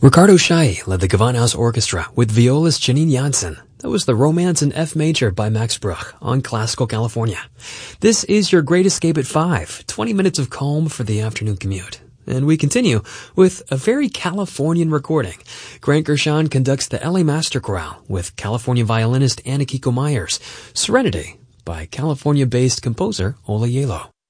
Ricardo Chailly led the Gewandhaus Orchestra with violist Janine Jansen. That was the Romance in F Major by Max Bruch on Classical California. This is your Great Escape at 5, 20 minutes of calm for the afternoon commute. And we continue with a very Californian recording. Grant Gershon conducts the LA Master Chorale with California violinist Anna Kiko Myers. Serenity by California-based composer Ola Yelo.